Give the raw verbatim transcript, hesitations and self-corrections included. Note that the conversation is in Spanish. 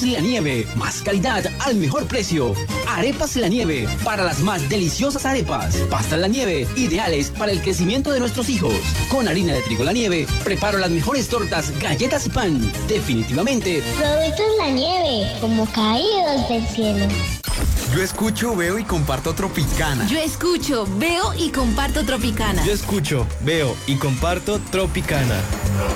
Arepas La Nieve, más calidad al mejor precio. Arepas La Nieve, para las más deliciosas arepas. Pasta La Nieve, ideales para el crecimiento de nuestros hijos. Con harina de trigo La Nieve, preparo las mejores tortas, galletas y pan. Definitivamente, Productos La Nieve, como caídos del cielo. Yo escucho, veo y comparto Tropicana. Yo escucho, veo y comparto Tropicana. Yo escucho, veo y comparto Tropicana.